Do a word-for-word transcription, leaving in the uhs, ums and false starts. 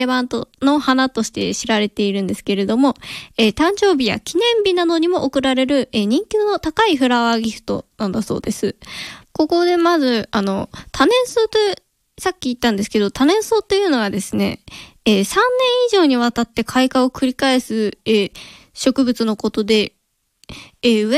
バントの花として知られているんですけれども、えー、誕生日や記念日などにも贈られる、えー、人気の高いフラワーギフトなんだそうです。ここでまず、あの、多年草という、さっき言ったんですけど、多年草というのはですね、えー、さんねん以上にわたって開花を繰り返す、えー、植物のことで、えー、